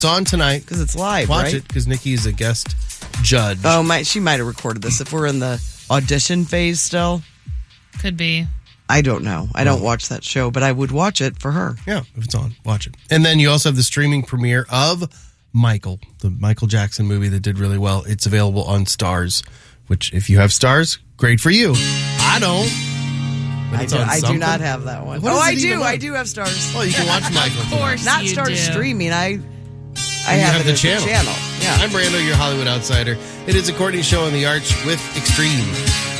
It's on tonight. Because it's live, Watch right? it, because Nikki is a guest judge. Oh, she might have recorded this. If we're in the audition phase still. Could be. I don't know. I don't watch that show, but I would watch it for her. Yeah, if it's on, watch it. And then you also have the streaming premiere of Michael, the Michael Jackson movie that did really well. It's available on Stars, which if you have Stars, great for you. I don't. I do not have that one. I do. I do have Stars. Oh, you can watch Michael. Of course Not you Stars do. streaming. I You have it the as channel. a channel. Yeah. I'm Brando, your Hollywood outsider. It is a Courtney Show on the Arch with Extreme.